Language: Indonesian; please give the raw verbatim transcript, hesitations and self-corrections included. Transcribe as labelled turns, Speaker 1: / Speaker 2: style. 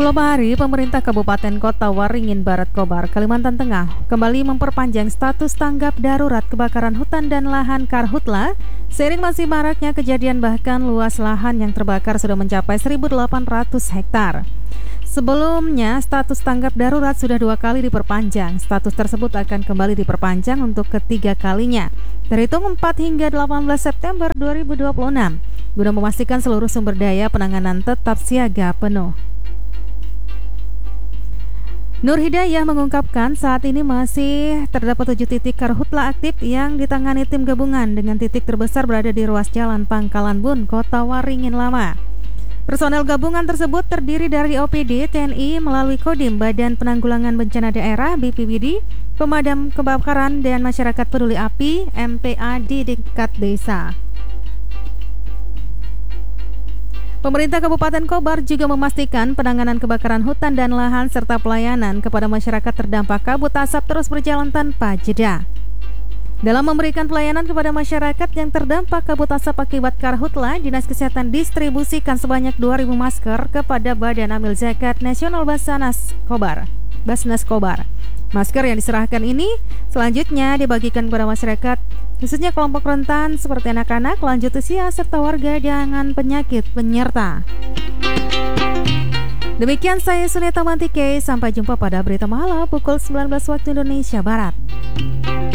Speaker 1: Beberapa hari, pemerintah Kabupaten Kota Waringin Barat Kobar, Kalimantan Tengah kembali memperpanjang status tanggap darurat kebakaran hutan dan lahan Karhutla. Seiring masih maraknya kejadian, bahkan luas lahan yang terbakar sudah mencapai seribu delapan ratus hektar. Sebelumnya, status tanggap darurat sudah dua kali diperpanjang. Status tersebut akan kembali diperpanjang untuk ketiga kalinya, terhitung empat hingga delapan belas September dua ribu dua puluh enam, guna memastikan seluruh sumber daya penanganan tetap siaga penuh. Nur Hidayah mengungkapkan saat ini masih terdapat tujuh titik karhutla aktif yang ditangani tim gabungan, dengan titik terbesar berada di ruas Jalan Pangkalan Bun, Kota Waringin Lama. Personel gabungan tersebut terdiri dari O P D, T N I melalui Kodim, Badan Penanggulangan Bencana Daerah B P B D, pemadam kebakaran dan masyarakat peduli api M P A di tingkat desa. Pemerintah Kabupaten Kobar juga memastikan penanganan kebakaran hutan dan lahan serta pelayanan kepada masyarakat terdampak kabut asap terus berjalan tanpa jeda. Dalam memberikan pelayanan kepada masyarakat yang terdampak kabut asap akibat karhutla, Dinas Kesehatan distribusikan sebanyak dua ribu masker kepada Badan Amil Zakat Nasional Basnas Kobar. Basnas Kobar. Masker yang diserahkan ini selanjutnya dibagikan kepada masyarakat, khususnya kelompok rentan seperti anak-anak, lanjut usia, serta warga dengan penyakit penyerta. Demikian saya Suneta Mantike, sampai jumpa pada berita malam pukul sembilan belas waktu Indonesia Barat.